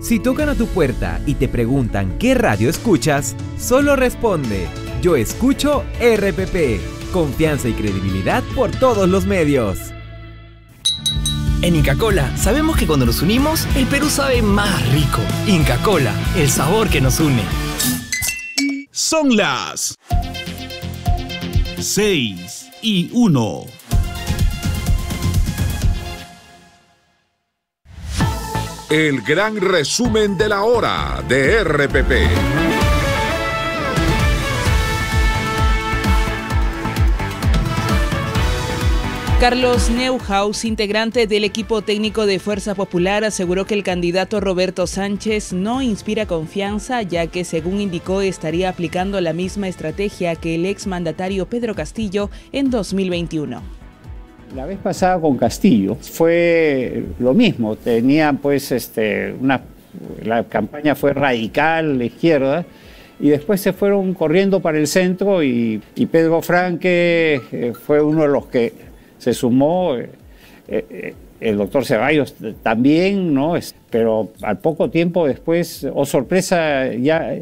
Si tocan a tu puerta y te preguntan qué radio escuchas, solo responde: yo escucho RPP. Confianza y credibilidad por todos los medios. En Inca Kola sabemos que cuando nos unimos, el Perú sabe más rico. Inca Kola, el sabor que nos une. Son las 6:01. El gran resumen de la hora de RPP. Carlos Neuhaus, integrante del equipo técnico de Fuerza Popular, aseguró que el candidato Roberto Sánchez no inspira confianza, ya que, según indicó, estaría aplicando la misma estrategia que el exmandatario Pedro Castillo en 2021. La vez pasada con Castillo fue lo mismo, tenían pues la campaña fue radical, la izquierda, y después se fueron corriendo para el centro y Pedro Franque fue uno de los que se sumó, el doctor Ceballos también, ¿no? Pero al poco tiempo después, oh sorpresa, ya